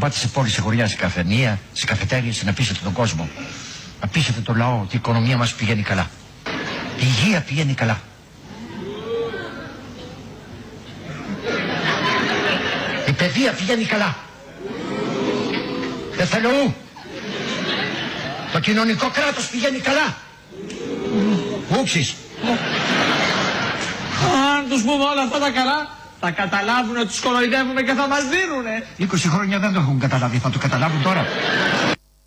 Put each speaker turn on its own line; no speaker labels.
πάτε σε πόλη, σε χωριά, σε καφενεία, σε καφετέριες, να πείσετε τον κόσμο. Να πείσετε τον λαό ότι η οικονομία μας πηγαίνει καλά. Η υγεία πηγαίνει καλά. Η παιδεία πηγαίνει καλά. Δεν θέλω ου. Το κοινωνικό κράτος πηγαίνει καλά. Ούξεις.
Αν τους πούμε όλα αυτά τα καλά, θα καταλάβουν ότι τους κοροϊδεύουμε και θα μας δίνουνε.
20 χρόνια δεν το έχουν καταλάβει, θα το καταλάβουν τώρα.